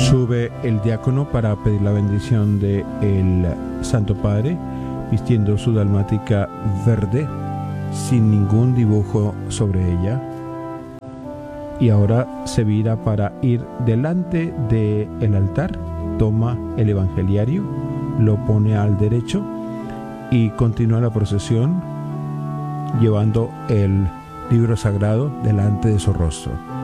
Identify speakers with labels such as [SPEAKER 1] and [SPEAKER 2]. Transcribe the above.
[SPEAKER 1] Sube el diácono para pedir la bendición del Santo Padre, vistiendo su dalmática verde, sin ningún dibujo sobre ella. Y ahora se vira para ir delante del altar, toma el evangeliario, lo pone al derecho y continúa la procesión llevando el libro sagrado delante de su rostro.